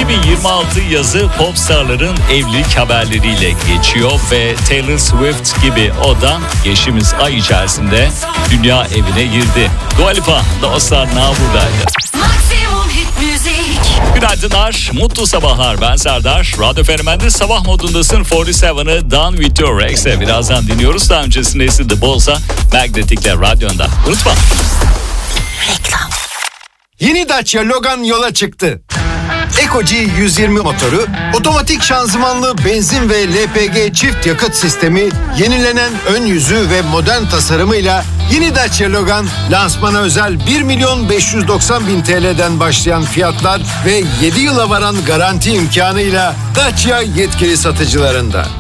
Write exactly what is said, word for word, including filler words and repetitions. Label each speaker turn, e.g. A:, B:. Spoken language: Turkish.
A: bin yirmi altı yazı popstarların evlilik haberleriyle geçiyor ve Taylor Swift gibi o da geçtiğimiz ay içerisinde dünya evine girdi. Dua Lipa dostlar na buradaydı. Günaydınlar, mutlu sabahlar. Ben Serdar. Radyo Fenomen'de sabah modundasın. kırk yedi'ı Done With Your Ex'e birazdan dinliyoruz. Daha öncesinde ise The Bossa Magnetic'le radyonda. Unutma.
B: Reklam.
C: Yeni Dacia Logan yola çıktı. Eco-G yüz yirmi motoru, otomatik şanzımanlı benzin ve L P G çift yakıt sistemi, yenilenen ön yüzü ve modern tasarımıyla yeni Dacia Logan lansmana özel bir milyon beş yüz doksan bin T L'den başlayan fiyatlar ve yedi yıla varan garanti imkanıyla Dacia yetkili satıcılarında.